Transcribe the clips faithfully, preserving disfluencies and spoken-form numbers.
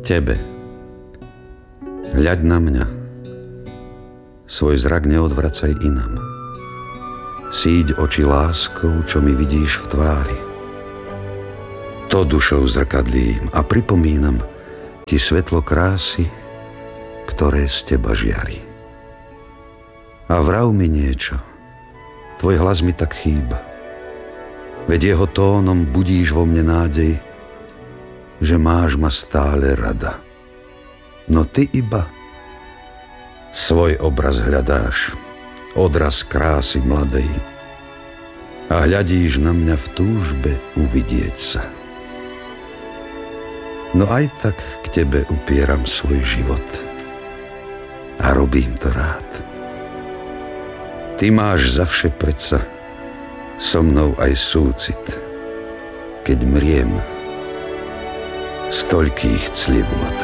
Tebe. Hľaď na mňa. Svoj zrak neodvracaj inam. Síď oči láskou, čo mi vidíš v tvári. To dušou zrkadlím a pripomínam ti svetlo krásy, ktoré z teba žiari. A vrav mi niečo, tvoj hlas mi tak chýba. Veď jeho tónom budíš vo mne nádej, že máš ma stále rada. No ty iba svoj obraz hľadáš, odraz krásy mladej, a hľadíš na mňa v túžbe uvidieť sa. No aj tak k tebe upieram svoj život a robím to rád. Ty máš zavše predsa so mnou aj súcit, keď mriem z toľkých clivôt.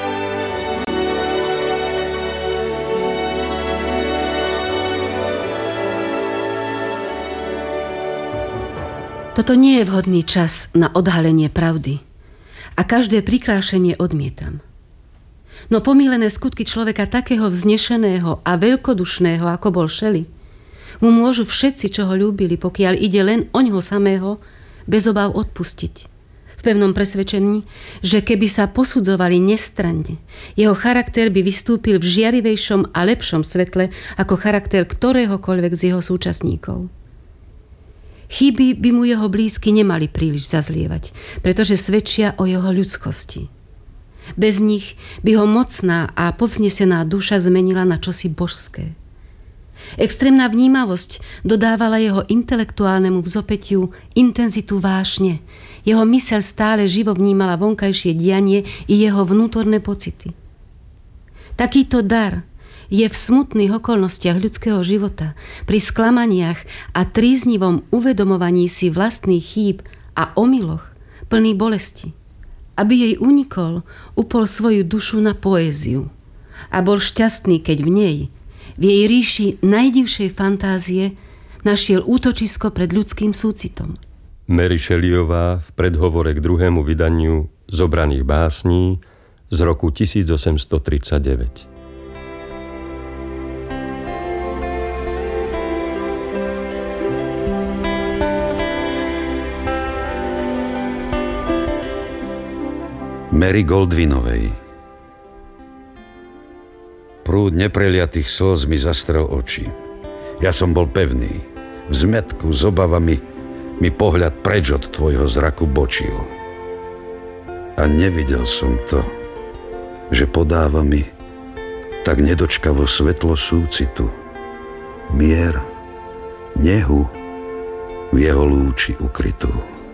Toto nie je vhodný čas na odhalenie pravdy a každé prikrášenie odmietam. No pomílené skutky človeka takého vznešeného a veľkodušného, ako bol Shelley, mu môžu všetci, čo ho ľúbili, pokiaľ ide len o ňoho samého, bez obáv odpustiť. V pevnom presvedčení, že keby sa posudzovali nestranne, jeho charakter by vystúpil v žiarivejšom a lepšom svetle ako charakter ktoréhokoľvek z jeho súčasníkov. Chyby by mu jeho blízky nemali príliš zazlievať, pretože svedčia o jeho ľudskosti. Bez nich by ho mocná a povznesená duša zmenila na čosi božské. Extrémna vnímavosť dodávala jeho intelektuálnemu vzopätiu intenzitu vášne. Jeho myseľ stále živo vnímala vonkajšie dianie i jeho vnútorné pocity. Takýto dar je v smutných okolnostiach ľudského života, pri sklamaniach a tríznivom uvedomovaní si vlastných chýb a omyloch, plný bolesti. Aby jej unikol, upol svoju dušu na poéziu a bol šťastný, keď v nej, v jej ríši najdivšej fantázie, našiel útočisko pred ľudským súcitom. Mary Shelleyová v predhovore k druhému vydaniu Zobraných básní z roku tisícosemstotridsaťdeväť. Mary Goldwinovej. Prúd nepreliatých slz mi zastrel oči. Ja som bol pevný. V zmätku s obavami mi pohľad preč od tvojho zraku bočil. A nevidel som to, že podáva mi tak nedočkavo svetlo súcitu, mier, nehu v jeho lúči ukrytú.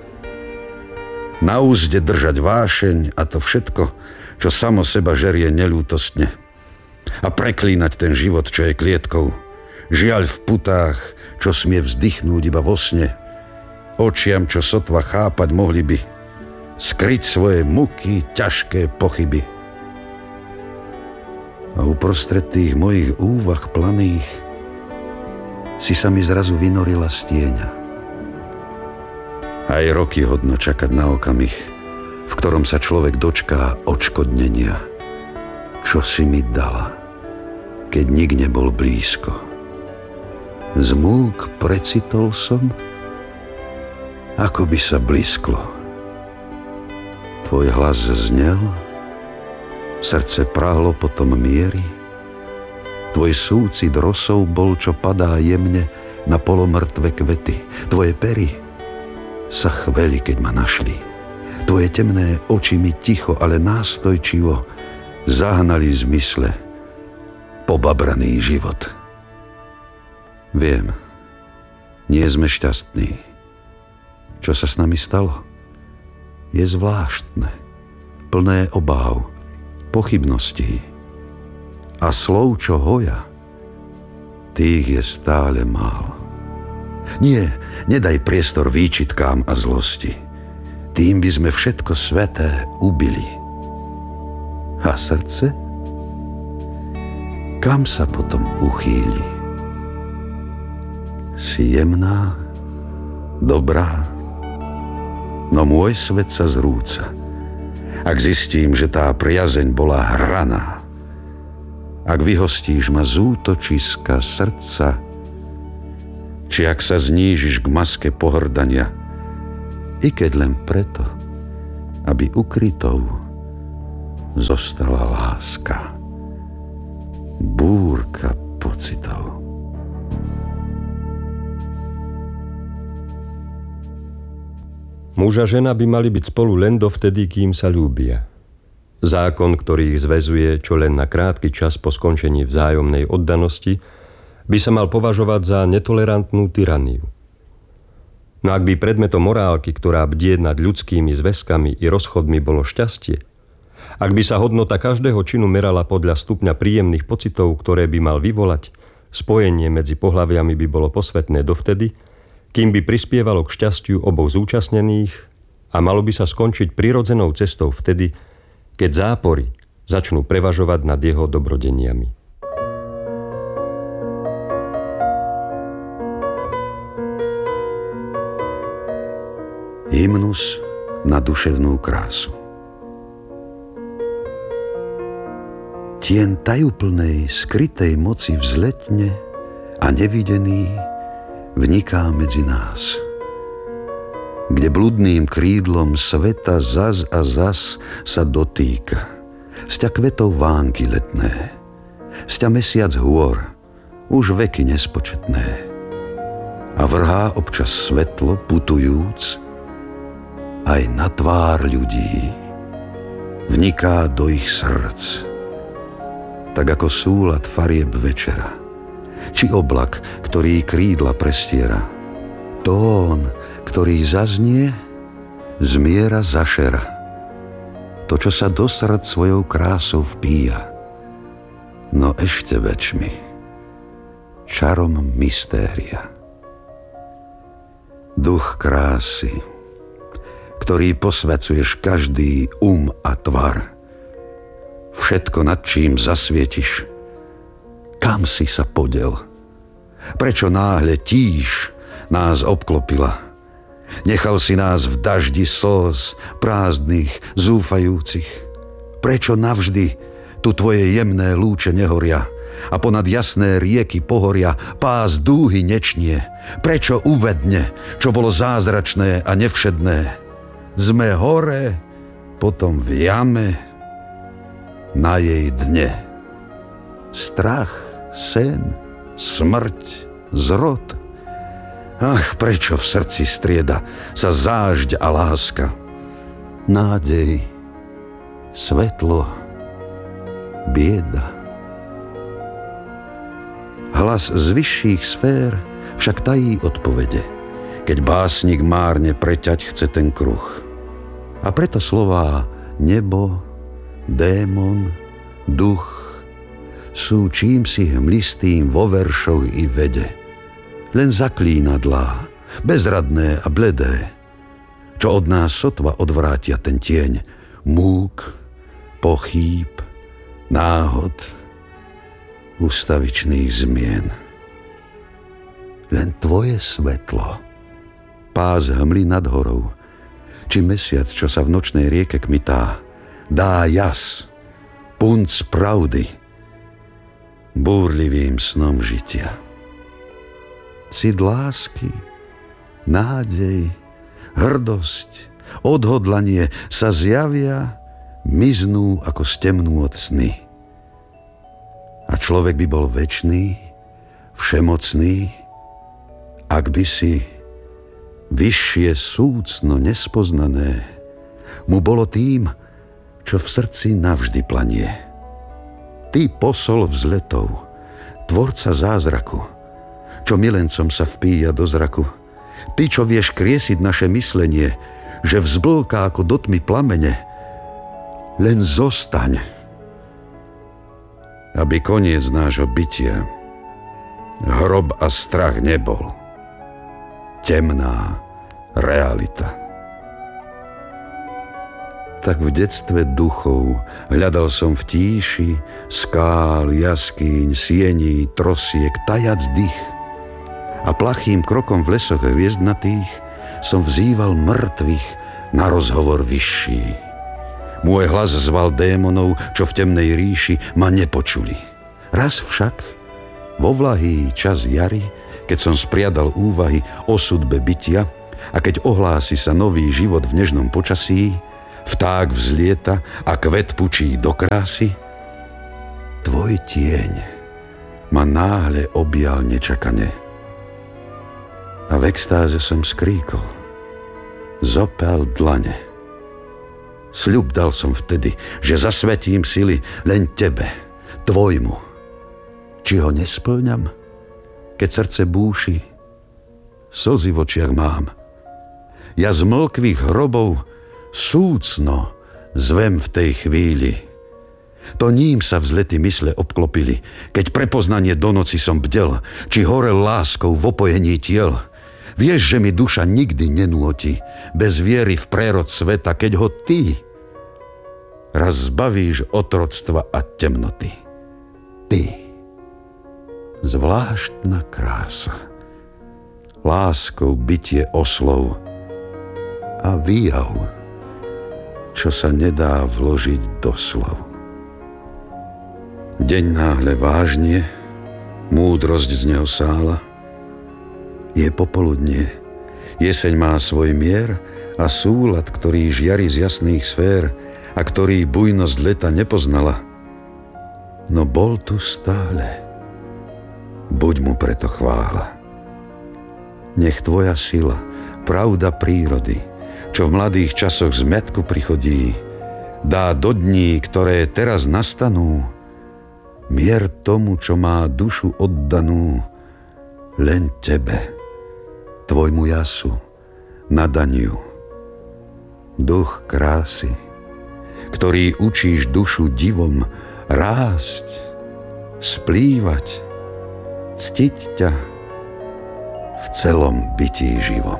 Na úzde držať vášeň a to všetko, čo samo seba žerie neľútostne. A preklínať ten život, čo je klietkou. Žiaľ v putách, čo smie vzdychnúť iba vo sne. Očiam, čo sotva chápať mohli by. Skryť svoje muky, ťažké pochyby. A uprostred tých mojich úvah planých si sa mi zrazu vynorila z tieňa. Aj roky hodno čakať na okamih, v ktorom sa človek dočká odškodnenia. Čo si mi dala, keď nik nebol blízko? Z múk precitol som, ako by sa blisklo. Tvoj hlas znel, srdce prahlo potom miery. Tvoj súcit rosou bol, čo padá jemne na polomrtvé kvety. Tvoje pery sa chveli, keď ma našli. Tvoje temné oči mi ticho, ale nástojčivo zahnali zmysle pobabraný život. Viem, nie sme šťastní. Čo sa s nami stalo, je zvláštne, plné obáv, pochybností a slov, čo hoja, tých je stále málo. Nie, nedaj priestor výčitkám a zlosti. Tým by sme všetko sveté ubili. A srdce? Kam sa potom uchýli? Si jemná, dobrá, no môj svet sa zrúca ak zistím, že tá priazeň bola hraná, ak vyhostíš ma z útočiska srdca, či ak sa znížiš k maske pohrdania, i keď len preto, aby ukrytou zostala láska, búrka pocitov. Muž a žena by mali byť spolu len dovtedy, kým sa ľúbia. Zákon, ktorý ich zväzuje čo len na krátky čas po skončení vzájomnej oddanosti, by sa mal považovať za netolerantnú tyraniu. No ak by predmetom morálky, ktorá bdie nad ľudskými zväzkami i rozchodmi, bolo šťastie, ak by sa hodnota každého činu merala podľa stupňa príjemných pocitov, ktoré by mal vyvolať, spojenie medzi pohlaviami by bolo posvetné dovtedy, kým by prispievalo k šťastiu oboch zúčastnených a malo by sa skončiť prirodzenou cestou vtedy, keď zápory začnú prevažovať nad jeho dobrodeniami. Hymnus na duševnú krásu. Tien tajúplnej, skrytej moci vzletne a nevidený vniká medzi nás, kde bludným krídlom sveta zas a zas sa dotýka, sťa kvetov vánky letné, sťa mesiac hôr, už veky nespočetné, a vrhá občas svetlo, putujúc, aj na tvár ľudí, vniká do ich srdc, tak ako súlad farieb večera, či oblak, ktorý krídla prestiera. Tón, ktorý zaznie, zmiera zašera. To, čo sa do srdc svojou krásou vpíja, no ešte väčšmi, čarom mystéria. Duch krásy, ktorý posvecuješ každý um a tvar, všetko, nad čím zasvietiš, kam si sa podel? Prečo náhle tíž nás obklopila? Nechal si nás v daždi slz, prázdnych, zúfajúcich. Prečo navždy tu tvoje jemné lúče nehoria a ponad jasné rieky pohoria pás dúhy nečnie? Prečo uvedne, čo bolo zázračné a nevšedné? Sme hore, potom v jame, na jej dne. Strach, sen, smrť, zrod. Ach, prečo v srdci strieda sa zážď a láska? Nádej, svetlo, bieda. Hlas z vyšších sfér však tají odpovede, keď básnik márne preťať chce ten kruh. A preto slová nebo, démon, duch sú čímsi hmlistým vo veršoch i vede. Len zaklínadlá, bezradné a bledé, čo od nás sotva odvrátia ten tieň múk, pochýb, náhod, ustavičných zmien. Len tvoje svetlo, pás hmly nad horou, či mesiac, čo sa v nočnej rieke kmitá, dá jas, punc pravdy, búrlivým snom žitia. Cit lásky, nádej, hrdosť, odhodlanie sa zjavia, miznú ako stemnú od sny. A človek by bol večný, všemocný, ak by si vyššie súcno nespoznané mu bolo tým, čo v srdci navždy planie. Ty posol vzletov, tvorca zázraku, čo milencom sa vpíja do zraku. Ty, čo vieš kriesiť naše myslenie, že vzblká ako do tmy plamene, len zostaň, aby koniec nášho bytia, hrob a strach nebol temná realita. Tak v detstve duchov hľadal som v tíši skál, jaskýň, siení, trosiek, tajac dých. A plachým krokom v lesoch hviezdnatých som vzýval mŕtvych na rozhovor vyšší. Môj hlas zval démonov, čo v temnej ríši ma nepočuli. Raz však, vo vlahý čas jary, keď som spriadal úvahy o sudbe bytia a keď ohlási sa nový život v nežnom počasí, vták vzlieta a kvet pučí do krásy, tvoj tieň ma náhle objal nečakane. A v extáze som skríkol, zopel dlane. Sľub dal som vtedy, že zasvetím sily len tebe, tvojmu. Či ho nespĺňam, keď srdce búši, slzy v očiach mám. Ja z mlkvých hrobov súcno zvem v tej chvíli. To ním sa vzlety mysle obklopili, keď prepoznanie do noci som bdel, či horel láskou v opojení tiel. Vieš, že mi duša nikdy nenúti, bez viery v prérod sveta, keď ho ty raz zbavíš otroctva a temnoty. Ty, zvláštna krása, láskou bytie oslov a výjav, čo sa nedá vložiť do slov. Deň náhle vážne, múdrosť z neho sála. Je popoludnie, jeseň má svoj mier a súlad, ktorý žiari z jasných sfér a ktorý bujnosť leta nepoznala. No bol tu stále, buď mu preto chvála. Nech tvoja sila, pravda prírody, čo v mladých časoch zmätku prichodí, dá do dní, ktoré teraz nastanú, mier tomu, čo má dušu oddanú, len tebe, tvojmu jasu, nadaniu. Duch krásy, ktorý učíš dušu divom rásť, splývať, ctiť ťa v celom bytí živom.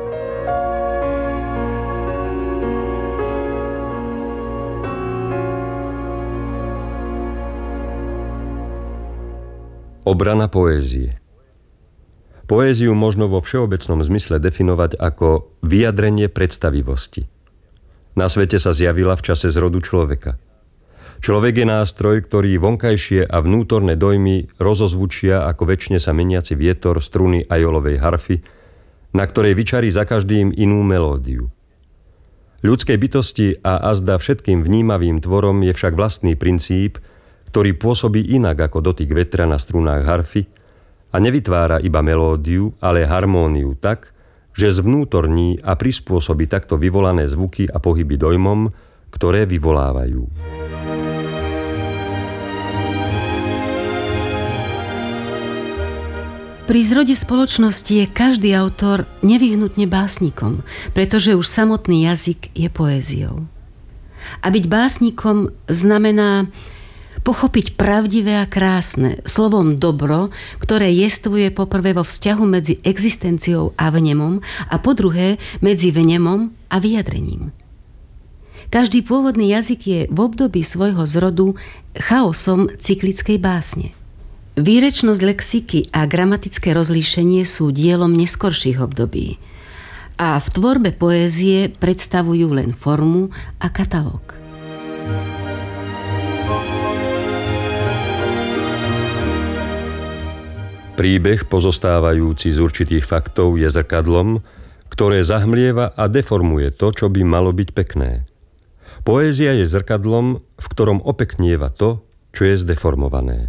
Obrana poézie. Poéziu možno vo všeobecnom zmysle definovať ako vyjadrenie predstavivosti. Na svete sa zjavila v čase zrodu človeka. Človek je nástroj, ktorý vonkajšie a vnútorné dojmy rozozvučia ako večne sa meniaci vietor struny ajolovej harfy, na ktorej vyčarí za každým inú melódiu. Ľudskej bytosti a azda všetkým vnímavým tvorom je však vlastný princíp, ktorý pôsobí inak ako dotyk vetra na strunách harfy a nevytvára iba melódiu, ale harmóniu tak, že zvnútorní a prispôsobí takto vyvolané zvuky a pohyby dojmom, ktoré vyvolávajú. Pri zrode spoločnosti je každý autor nevyhnutne básnikom, pretože už samotný jazyk je poéziou. A byť básnikom znamená pochopiť pravdivé a krásne, slovom dobro, ktoré jestvuje poprvé vo vzťahu medzi existenciou a vnemom a po druhé medzi vnemom a vyjadrením. Každý pôvodný jazyk je v období svojho zrodu chaosom cyklickej básne. Výrečnosť lexiky a gramatické rozlíšenie sú dielom neskorších období a v tvorbe poézie predstavujú len formu a katalóg. Príbeh, pozostávajúci z určitých faktov, je zrkadlom, ktoré zahmlieva a deformuje to, čo by malo byť pekné. Poézia je zrkadlom, v ktorom opeknieva to, čo je zdeformované.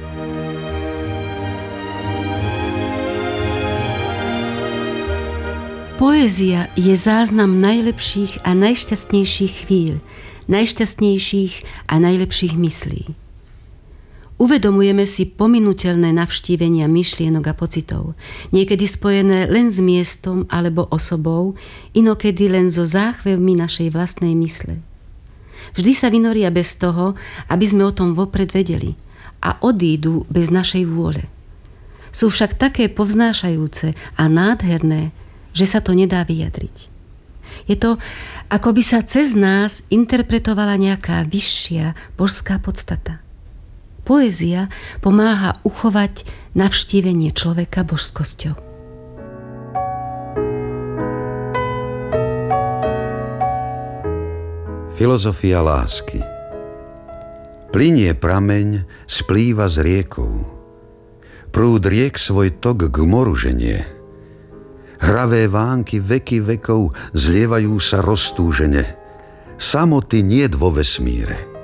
Poézia je záznam najlepších a najšťastnejších chvíľ, najšťastnejších a najlepších myslí. Uvedomujeme si pominuteľné navštívenia myšlienok a pocitov, niekedy spojené len s miestom alebo osobou, inokedy len so záchvevmi našej vlastnej mysle. Vždy sa vynoria bez toho, aby sme o tom vopred vedeli, a odídu bez našej vôle. Sú však také povznášajúce a nádherné, že sa to nedá vyjadriť. Je to, ako by sa cez nás interpretovala nejaká vyššia božská podstata. Poézia pomáha uchovať navštívenie človeka božskosťou. V Filozofia lásky. Plynie prameň, splýva s riekou. Prúd riek svoj tok k moru ženie. Hravé vánky veky vekov zlievajú sa roztúžene. Samoty niet vo vesmíre.